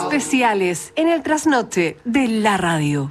especiales en el trasnoche de la radio.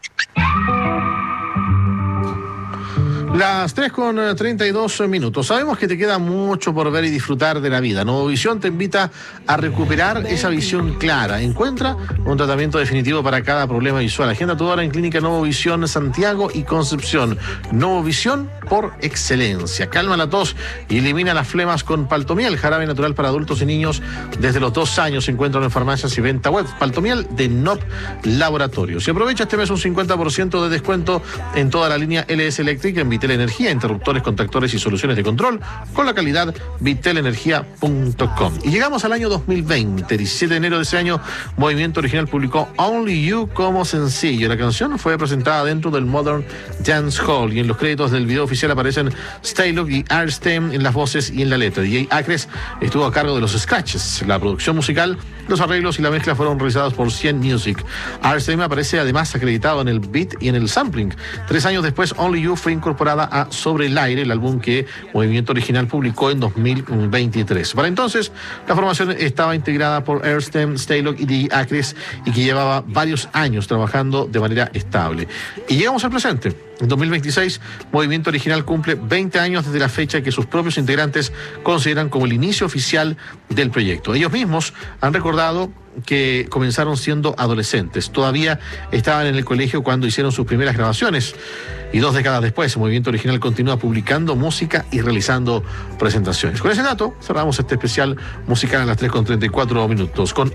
Las 3:32. Sabemos que te queda mucho por ver y disfrutar de la vida. Novovisión te invita a recuperar esa visión clara. Encuentra un tratamiento definitivo para cada problema visual. Agenda tu hora en Clínica Novovisión Santiago y Concepción. Novovisión por excelencia. Calma la tos y elimina las flemas con Paltomiel, jarabe natural para adultos y niños desde los 2 años. Se encuentran en farmacias y venta web. Paltomiel de NOP Laboratorios. Y aprovecha este mes un 50% de descuento en toda la línea LS Electric en Vitel Energía, interruptores, contactores y soluciones de control con la calidad vitelenergia.com. Y llegamos al año 2020, 17 de enero de ese año, Movimiento Original publicó Only You como sencillo. La canción fue presentada dentro del Modern Dance Hall y en los créditos del video oficial aparecen Staylock y Arstem en las voces y en la letra. DJ Acres estuvo a cargo de los scratches. La producción musical, los arreglos y la mezcla fueron realizados por 100 Music. Arstem aparece además acreditado en el beat y en el sampling. 3 años después, Only You fue incorporada a Sobre el Aire, el álbum que Movimiento Original publicó en 2023. Para entonces, la formación estaba integrada por Arstem, Staylock y DJ Acres y que llevaba varios años trabajando de manera estable. Y llegamos al presente. En 2026, Movimiento Original cumple 20 años desde la fecha que sus propios integrantes consideran como el inicio oficial del proyecto. Ellos mismos han recordado que comenzaron siendo adolescentes. Todavía estaban en el colegio cuando hicieron sus primeras grabaciones. Y 2 décadas después, Movimiento Original continúa publicando música y realizando presentaciones. Con ese dato, cerramos este especial musical a las 3:34 con